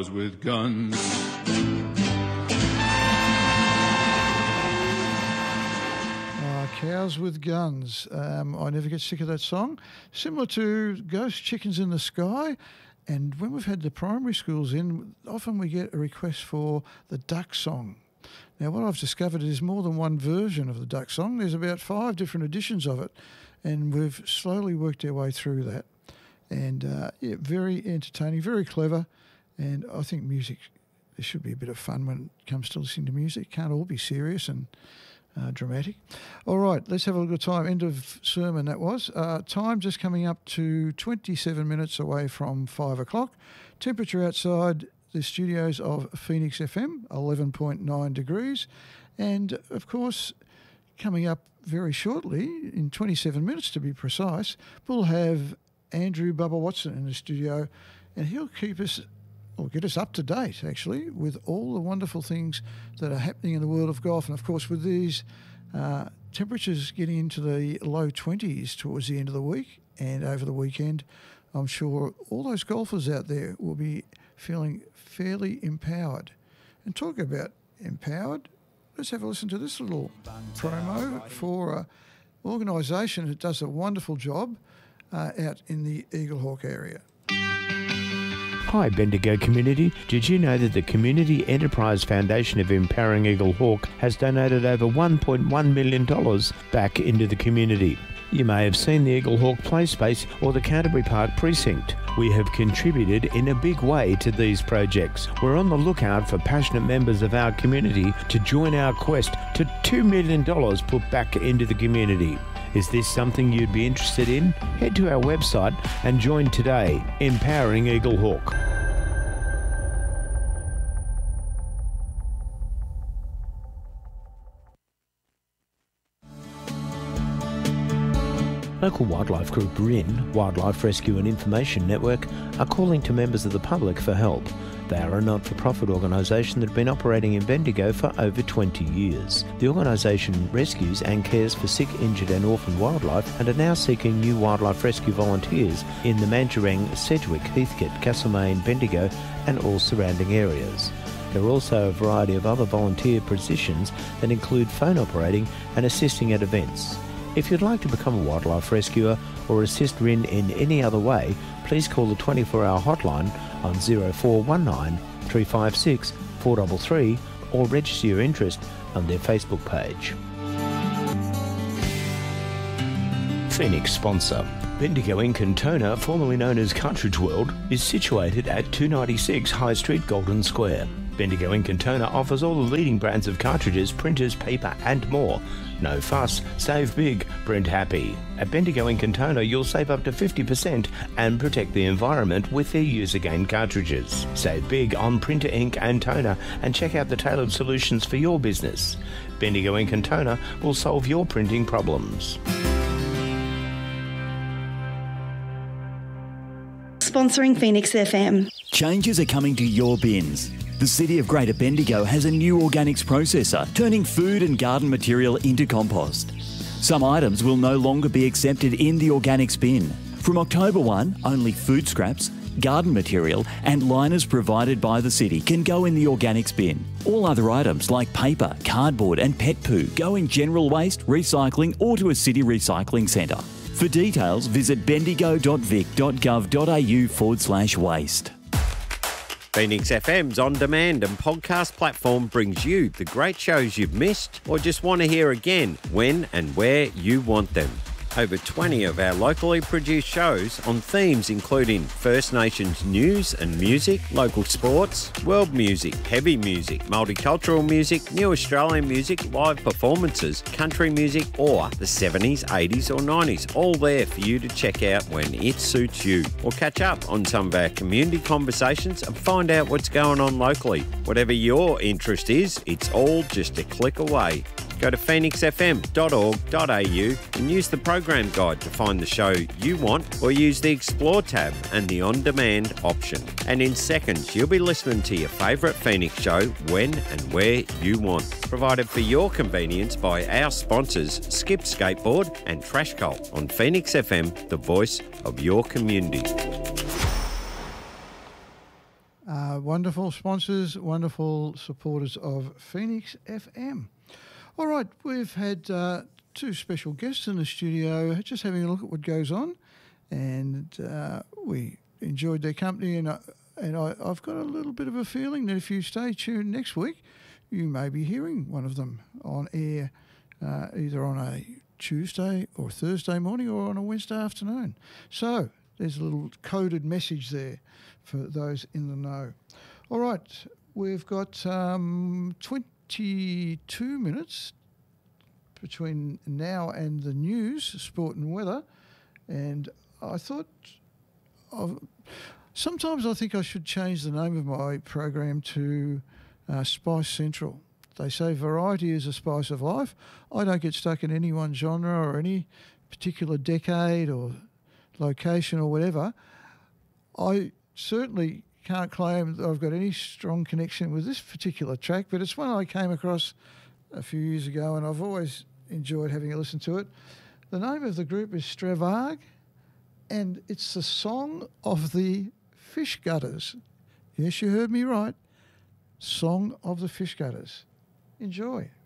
With guns. Cows with Guns. I never get sick of that song. Similar to Ghost Chickens in the Sky. And when we've had the primary schools in, often we get a request for the duck song. Now, what I've discovered is more than one version of the duck song. There's about 5 different editions of it, and we've slowly worked our way through that. And, very entertaining, very clever, and I think music, there should be a bit of fun when it comes to listening to music. It can't all be serious and dramatic. All right, let's have a look at time. End of sermon, that was. Time just coming up to 27 minutes away from 5 o'clock. Temperature outside the studios of Phoenix FM, 11.9 degrees. And, of course, coming up very shortly, in 27 minutes to be precise, we'll have Andrew Bubba Watson in the studio, and he'll keep us, or get us up to date, actually, with all the wonderful things that are happening in the world of golf. And, of course, with these temperatures getting into the low 20s towards the end of the week and over the weekend, I'm sure all those golfers out there will be feeling fairly empowered. And talk about empowered, let's have a listen to this little promo for an organisation that does a wonderful job out in the Eaglehawk area. Hi Bendigo community, did you know that the Community Enterprise Foundation of Empowering Eaglehawk has donated over $1.1 million back into the community? You may have seen the Eaglehawk Play Space or the Canterbury Park Precinct. We have contributed in a big way to these projects. We're on the lookout for passionate members of our community to join our quest to $2 million put back into the community. Is this something you'd be interested in? Head to our website and join today, Empowering Eaglehawk. Local wildlife group RIN, Wildlife Rescue and Information Network, are calling to members of the public for help. They are a not-for-profit organisation that have been operating in Bendigo for over 20 years. The organisation rescues and cares for sick, injured and orphaned wildlife and are now seeking new wildlife rescue volunteers in the Mandurang, Sedgwick, Heathcote, Castlemaine, Bendigo and all surrounding areas. There are also a variety of other volunteer positions that include phone operating and assisting at events. If you'd like to become a wildlife rescuer or assist RIN in any other way, please call the 24-hour hotline on 0419 356 433 or register your interest on their Facebook page. Phoenix sponsor. Bendigo in Cantona, formerly known as Cartridge World, is situated at 296 High Street, Golden Square. Bendigo in Cantona offers all the leading brands of cartridges, printers, paper and more. No fuss, save big, print happy. At Bendigo in Cantona, you'll save up to 50% and protect the environment with their use-again cartridges. Save big on printer ink and toner and check out the tailored solutions for your business. Bendigo in Cantona will solve your printing problems. Sponsoring Phoenix FM. Changes are coming to your bins. The City of Greater Bendigo has a new organics processor, turning food and garden material into compost. Some items will no longer be accepted in the organics bin. From October 1, only food scraps, garden material and liners provided by the City can go in the organics bin. All other items like paper, cardboard and pet poo go in general waste, recycling or to a City recycling centre. For details, visit bendigo.vic.gov.au/waste. Phoenix FM's on-demand and podcast platform brings you the great shows you've missed or just want to hear again when and where you want them. Over 20 of our locally produced shows on themes including First Nations news and music, local sports, world music, heavy music, multicultural music, new Australian music, live performances, country music or the 70s, 80s or 90s, all there for you to check out when it suits you. Or catch up on some of our community conversations and find out what's going on locally. Whatever your interest is, it's all just a click away. Go to phoenixfm.org.au and use the program guide to find the show you want or use the Explore tab and the On-Demand option. And in seconds, you'll be listening to your favourite Phoenix show when and where you want. Provided for your convenience by our sponsors, Skip Skateboard and Trash Cult on Phoenix FM, the voice of your community. Wonderful sponsors, wonderful supporters of Phoenix FM. All right, we've had two special guests in the studio just having a look at what goes on, and we enjoyed their company, and I've got a little bit of a feeling that if you stay tuned next week, you may be hearing one of them on air, either on a Tuesday or Thursday morning or on a Wednesday afternoon. So there's a little coded message there for those in the know. All right, we've got 22 minutes between now and the news, sport and weather, and I thought sometimes I think I should change the name of my program to Spice Central. They say variety is a spice of life. I don't get stuck in any one genre or any particular decade or location or whatever. I certainly can't claim that I've got any strong connection with this particular track, but it's one I came across a few years ago and I've always enjoyed having a listen to it. The name of the group is Stravag, and it's the song of the Fish Gutters. Yes, you heard me right. Song of the Fish Gutters. Enjoy.